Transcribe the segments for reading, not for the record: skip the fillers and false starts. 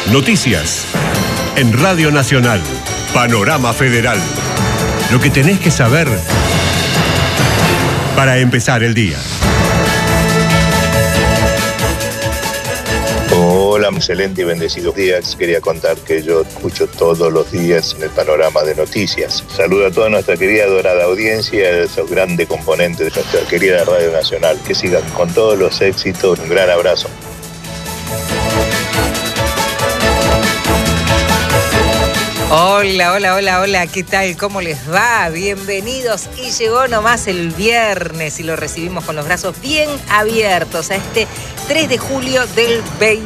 Noticias. En Radio Nacional. Panorama Federal. Lo que tenés que saber para empezar el día. Hola, excelente y bendecidos días. Quería contar que yo escucho todos los días en el Panorama de Noticias. Saludo a toda nuestra querida adorada audiencia, esos grandes componentes de nuestra querida Radio Nacional. Que sigan con todos los éxitos. Un gran abrazo. Hola, ¿qué tal? ¿Cómo les va? Bienvenidos. Y llegó nomás el viernes y lo recibimos con los brazos bien abiertos a este 3 de julio del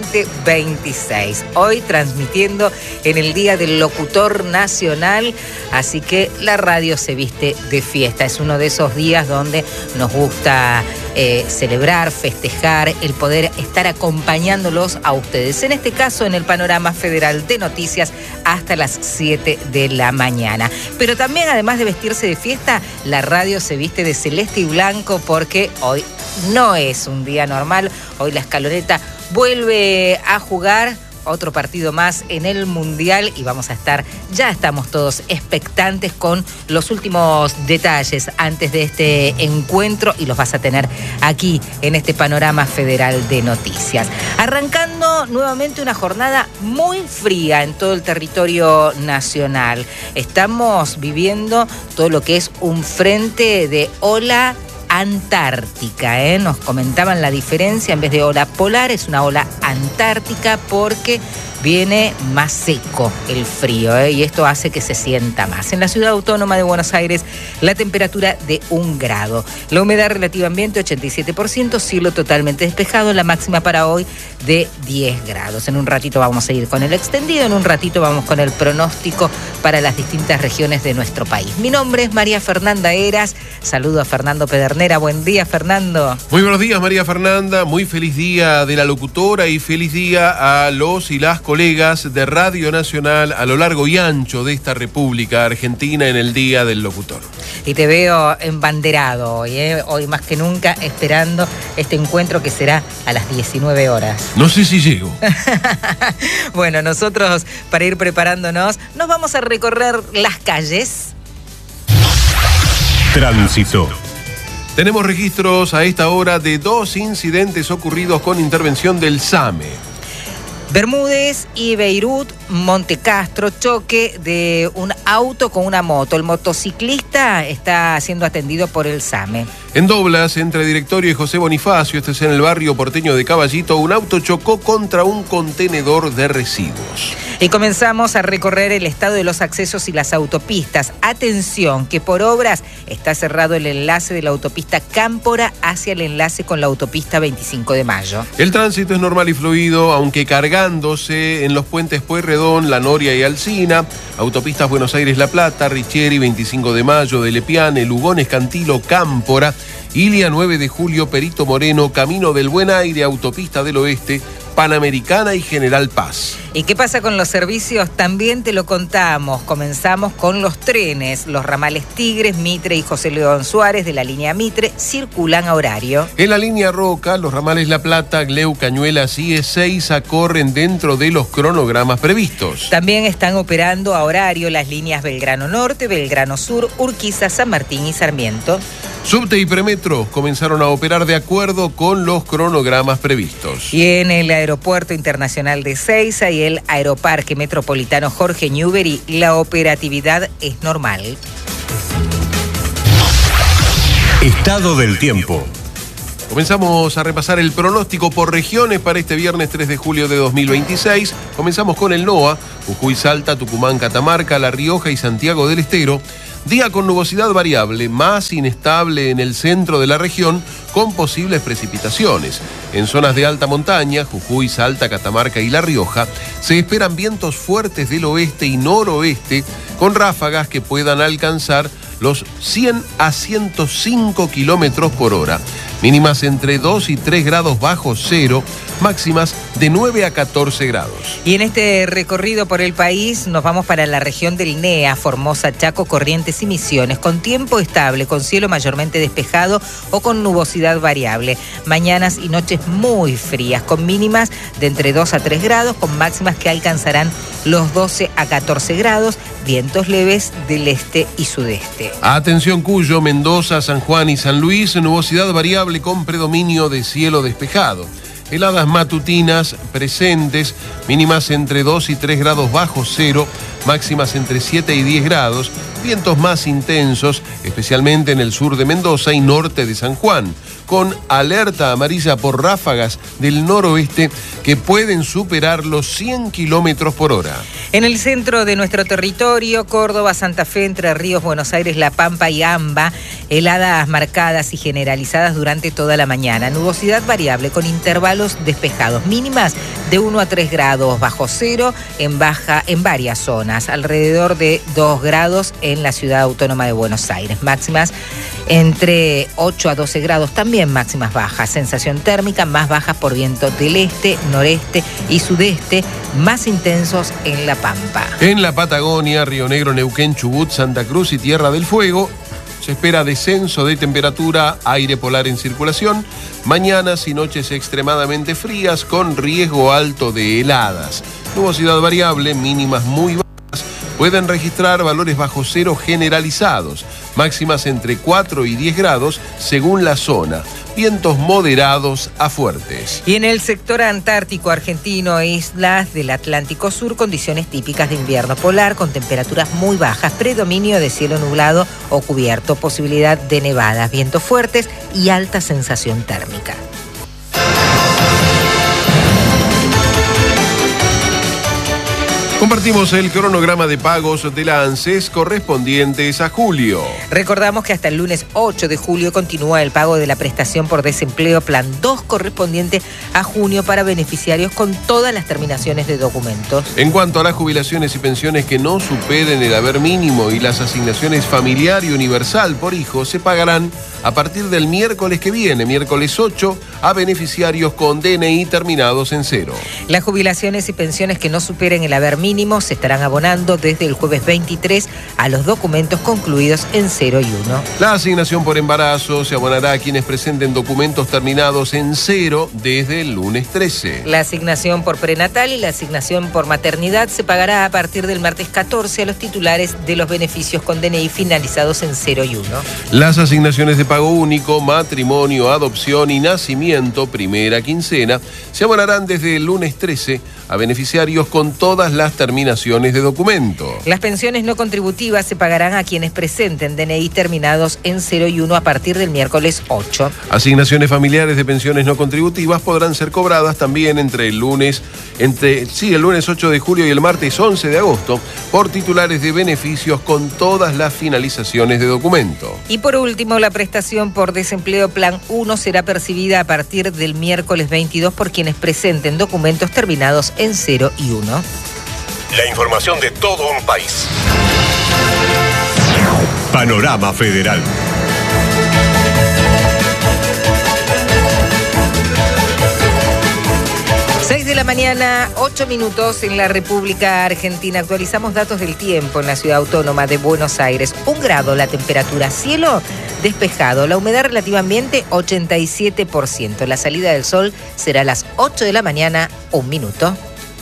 2026. Hoy transmitiendo en el Día del Locutor Nacional, así que la radio se viste de fiesta. Es uno de esos días donde nos gusta celebrar, festejar, el poder estar acompañándolos a ustedes. En este caso, en el Panorama Federal de Noticias hasta las 7 de la mañana. Pero también, además de vestirse de fiesta, la radio se viste de celeste y blanco porque hoy no es un día normal. Hoy la Escaloneta vuelve a jugar otro partido más en el Mundial y ya estamos todos expectantes con los últimos detalles antes de este encuentro y los vas a tener aquí en este Panorama Federal de Noticias. Arrancando nuevamente una jornada muy fría en todo el territorio nacional. Estamos viviendo todo lo que es un frente de ola antártica, Nos comentaban la diferencia, en vez de ola polar es una ola antártica porque viene más seco el frío, y esto hace que se sienta más. En la ciudad autónoma de Buenos Aires, la temperatura de 1 grado. La humedad relativa ambiente 87%, cielo totalmente despejado, la máxima para hoy de 10 grados. En un ratito vamos a ir con el extendido, en un ratito vamos con el pronóstico para las distintas regiones de nuestro país. Mi nombre es María Fernanda Heras, saludo a Fernando Pedernera. Buen día, Fernando. Muy buenos días, María Fernanda, muy feliz día de la locutora y feliz día a los y las colegas de Radio Nacional a lo largo y ancho de esta República Argentina en el Día del Locutor. Y te veo embanderado hoy, hoy más que nunca esperando este encuentro que será a las 19 horas. No sé si llego. Bueno, nosotros para ir preparándonos nos vamos a recorrer las calles. Tránsito. Tenemos registros a esta hora de 2 incidentes ocurridos con intervención del SAME. Bermúdez y Beirut, Montecastro, choque de un auto con una moto. El motociclista está siendo atendido por el SAME. En Doblas, entre Directorio y José Bonifacio, este es en el barrio porteño de Caballito, un auto chocó contra un contenedor de residuos. Y comenzamos a recorrer el estado de los accesos y las autopistas. Atención, que por obras está cerrado el enlace de la autopista Cámpora hacia el enlace con la autopista 25 de Mayo. El tránsito es normal y fluido, aunque cargándose en los puentes Pueyrredón, La Noria y Alsina, autopistas Buenos Aires-La Plata, Richieri, 25 de Mayo, de Lepiane, Lugones, Cantilo, Cámpora, Ilia 9 de Julio, Perito Moreno, Camino del Buen Aire, Autopista del Oeste, Panamericana y General Paz. ¿Y qué pasa con los servicios? También te lo contamos. Comenzamos con los trenes. Los ramales Tigres, Mitre y José León Suárez de la línea Mitre circulan a horario. En la línea Roca, los ramales La Plata, Gleu, Cañuelas y Ezeiza corren dentro de los cronogramas previstos. También están operando a horario las líneas Belgrano Norte, Belgrano Sur, Urquiza, San Martín y Sarmiento. Subte y Premetro comenzaron a operar de acuerdo con los cronogramas previstos. Y en el Aeropuerto Internacional de Ezeiza y el Aeroparque Metropolitano Jorge Newbery, la operatividad es normal. Estado del tiempo. Comenzamos a repasar el pronóstico por regiones para este viernes 3 de julio de 2026. Comenzamos con el NOA, Jujuy, Salta, Tucumán, Catamarca, La Rioja y Santiago del Estero. Día con nubosidad variable, más inestable en el centro de la región, con posibles precipitaciones. En zonas de alta montaña, Jujuy, Salta, Catamarca y La Rioja, se esperan vientos fuertes del oeste y noroeste, con ráfagas que puedan alcanzar los 100 a 105 kilómetros por hora. mínimas entre 2 y 3 grados bajo cero, máximas de 9 a 14 grados. Y en este recorrido por el país nos vamos para la región del NEA, Formosa, Chaco, Corrientes y Misiones, con tiempo estable, con cielo mayormente despejado o con nubosidad variable. Mañanas y noches muy frías, con mínimas de entre 2 a 3 grados, con máximas que alcanzarán los 12 a 14 grados, vientos leves del este y sudeste. Atención Cuyo, Mendoza, San Juan y San Luis, nubosidad variable con predominio de cielo despejado. Heladas matutinas presentes, mínimas entre 2 y 3 grados bajo cero, máximas entre 7 y 10 grados, vientos más intensos, especialmente en el sur de Mendoza y norte de San Juan, con alerta amarilla por ráfagas del noroeste que pueden superar los 100 kilómetros por hora. En el centro de nuestro territorio, Córdoba, Santa Fe, Entre Ríos, Buenos Aires, La Pampa y AMBA, heladas marcadas y generalizadas durante toda la mañana. Nubosidad variable con intervalos despejados, mínimas de 1 a 3 grados bajo cero en varias zonas, alrededor de 2 grados en la ciudad autónoma de Buenos Aires. Máximas entre 8 a 12 grados, también máximas bajas. Sensación térmica más baja por viento del este, noreste y sudeste, más intensos en La Pampa. En la Patagonia, Río Negro, Neuquén, Chubut, Santa Cruz y Tierra del Fuego, se espera descenso de temperatura, aire polar en circulación, mañanas y noches extremadamente frías con riesgo alto de heladas. Nubosidad variable, mínimas muy bajas, pueden registrar valores bajo cero generalizados, máximas entre 4 y 10 grados según la zona. Vientos moderados a fuertes. Y en el sector antártico argentino e islas del Atlántico Sur, condiciones típicas de invierno polar con temperaturas muy bajas, predominio de cielo nublado o cubierto, posibilidad de nevadas, vientos fuertes y alta sensación térmica. Compartimos el cronograma de pagos de la ANSES correspondientes a julio. Recordamos que hasta el lunes 8 de julio continúa el pago de la prestación por desempleo Plan 2 correspondiente a junio para beneficiarios con todas las terminaciones de documentos. En cuanto a las jubilaciones y pensiones que no superen el haber mínimo y las asignaciones familiar y universal por hijo, se pagarán a partir del miércoles que viene, miércoles 8, a beneficiarios con DNI terminados en 0. Las jubilaciones y pensiones que no superen el haber mínimo se estarán abonando desde el jueves 23 a los documentos concluidos en 0 y 1. La asignación por embarazo se abonará a quienes presenten documentos terminados en 0 desde el lunes 13. La asignación por prenatal y la asignación por maternidad se pagará a partir del martes 14 a los titulares de los beneficios con DNI finalizados en 0 y 1. Las asignaciones de pago único, matrimonio, adopción y nacimiento, primera quincena, se abonarán desde el lunes 13 a beneficiarios con todas las terminaciones de documento. Las pensiones no contributivas se pagarán a quienes presenten DNI terminados en 0 y 1 a partir del miércoles 8. Asignaciones familiares de pensiones no contributivas podrán ser cobradas también entre el lunes 8 de julio y el martes 11 de agosto por titulares de beneficios con todas las finalizaciones de documento. Y por último, la prestación por desempleo Plan 1 será percibida a partir del miércoles 22 por quienes presenten documentos terminados en 0 y 1. La información de todo un país. Panorama Federal. De la mañana, 8 minutos en la República Argentina. Actualizamos datos del tiempo en la ciudad autónoma de Buenos Aires. 1 grado la temperatura, cielo despejado, la humedad relativa ambiente 87%. La salida del sol será a las 8 de la mañana, 1 minuto.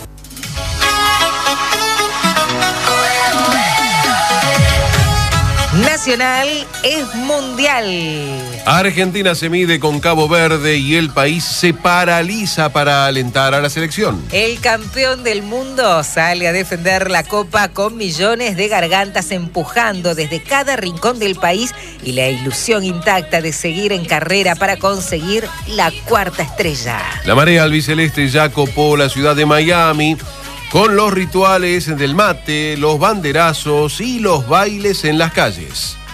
Nacional es mundial. Argentina se mide con Cabo Verde y el país se paraliza para alentar a la selección. El campeón del mundo sale a defender la copa con millones de gargantas empujando desde cada rincón del país y la ilusión intacta de seguir en carrera para conseguir la 4ª estrella. La marea albiceleste ya copó la ciudad de Miami con los rituales del mate, los banderazos y los bailes en las calles.